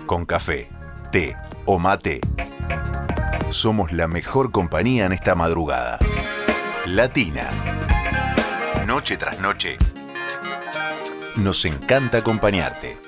con café, té o mate, somos la mejor compañía en esta madrugada. Latina. Noche tras noche. Nos encanta acompañarte.